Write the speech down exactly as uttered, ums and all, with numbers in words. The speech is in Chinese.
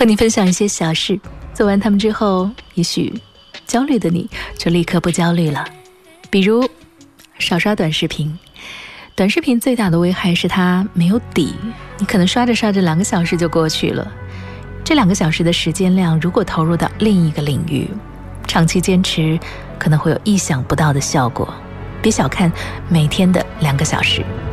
和你分享一些小事，做完它们之后，也许焦虑的你就立刻不焦虑了。比如少刷短视频，短视频最大的危害是它没有底，你可能刷着刷着两个小时就过去了。这两个小时的时间量如果投入到另一个领域，长期坚持可能会有意想不到的效果。别小看每天的两个小时。